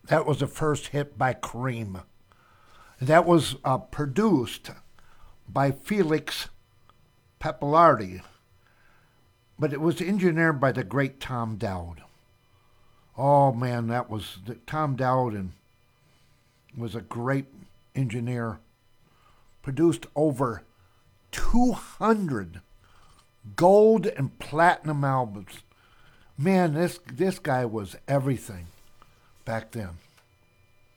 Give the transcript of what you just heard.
That was the first hit by Cream. That was produced by Felix Pappalardi, but it was engineered by the great Tom Dowd. Oh man, Tom Dowd and was a great engineer. Produced over 200 gold and platinum albums. Man, this guy was everything back then.